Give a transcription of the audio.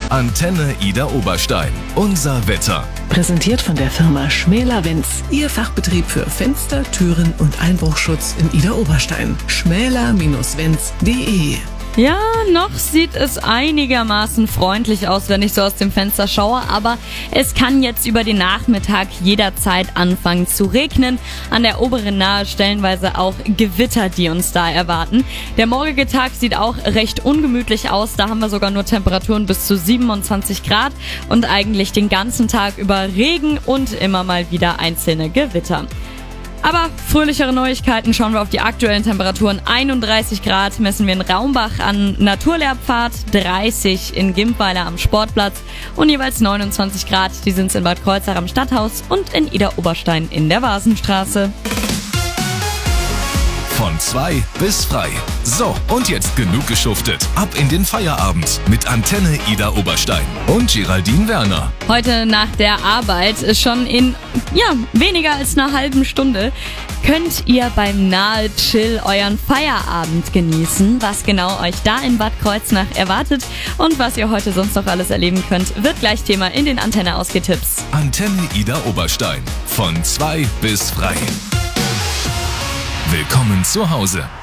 Antenne Ida Oberstein. Unser Wetter. Präsentiert von der Firma Schmäler-Wenz. Ihr Fachbetrieb für Fenster, Türen und Einbruchschutz in Ida Oberstein. schmäler-wenz.de. Ja, noch sieht es einigermaßen freundlich aus, wenn ich so aus dem Fenster schaue, aber es kann jetzt über den Nachmittag jederzeit anfangen zu regnen. An der oberen Nahe stellenweise auch Gewitter, die uns da erwarten. Der morgige Tag sieht auch recht ungemütlich aus, da haben wir sogar nur Temperaturen bis zu 27 Grad und eigentlich den ganzen Tag über Regen und immer mal wieder einzelne Gewitter. Aber fröhlichere Neuigkeiten, schauen wir auf die aktuellen Temperaturen. 31 Grad messen wir in Raumbach an Naturlehrpfad, 30 in Gimpweiler am Sportplatz und jeweils 29 Grad, die sind in Bad Kreuznach am Stadthaus und in Ida Oberstein in der Vasenstraße. Von 2 bis frei. So, und jetzt genug geschuftet. Ab in den Feierabend mit Antenne Ida Oberstein und Geraldine Werner. Heute nach der Arbeit, schon in weniger als einer halben Stunde, könnt ihr beim Nahe Chill euren Feierabend genießen. Was genau euch da in Bad Kreuznach erwartet und was ihr heute sonst noch alles erleben könnt, wird gleich Thema in den Antenne Ausgeh-Tipps. Antenne Ida Oberstein. Von 2 bis frei. Willkommen zu Hause.